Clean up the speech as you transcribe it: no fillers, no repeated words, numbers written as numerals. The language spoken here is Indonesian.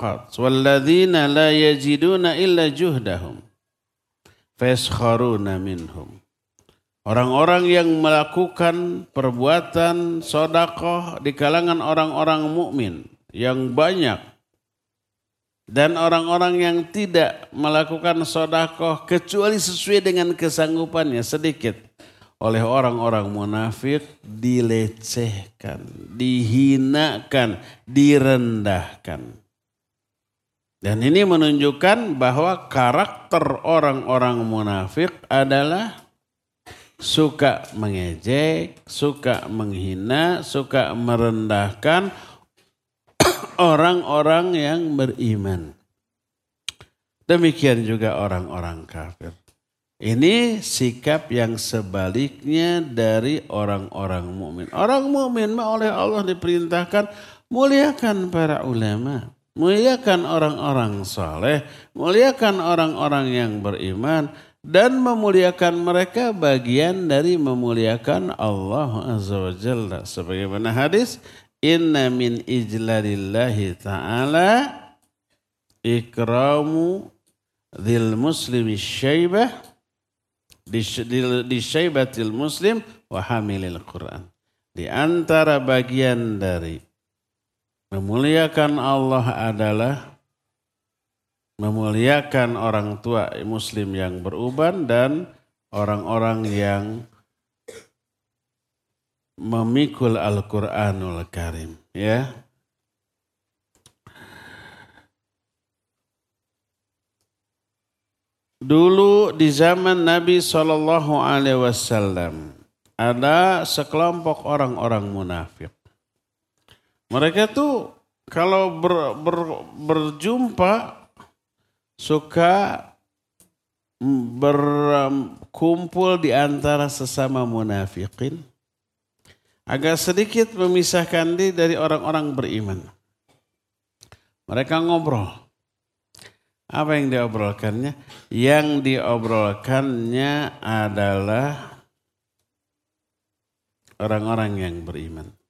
sadaqat walladzina la yajiduna illa juhdahum fayaskharuna minhum. Orang-orang yang melakukan perbuatan sedekah di kalangan orang-orang mukmin yang banyak dan orang-orang yang tidak melakukan sedekah kecuali sesuai dengan kesanggupannya sedikit, oleh orang-orang munafik dilecehkan, dihinakan, direndahkan. Dan ini menunjukkan bahwa karakter orang-orang munafik adalah suka mengejek, suka menghina, suka merendahkan orang-orang yang beriman. Demikian juga orang-orang kafir. Ini sikap yang sebaliknya dari orang-orang mukmin. Orang mukmin oleh Allah diperintahkan muliakan para ulama, muliakan orang-orang saleh, muliakan orang-orang yang beriman, dan memuliakan mereka bagian dari memuliakan Allah Azza wa Jalla. Sebagaimana hadis, inna min ijlalillahi ta'ala ikramu dzil muslimi syaibah di syaibatil muslim wa hamilil Quran. Di antara bagian dari memuliakan Allah adalah memuliakan orang tua muslim yang beruban dan orang-orang yang memikul Al-Quranul Karim. Ya. Dulu di zaman Nabi SAW ada sekelompok orang-orang munafik. Mereka tuh kalau berjumpa suka berkumpul di antara sesama munafikin. Agak sedikit memisahkan diri dari orang-orang beriman. Mereka ngobrol. Apa yang diobrolkannya? Yang diobrolkannya adalah orang-orang yang beriman.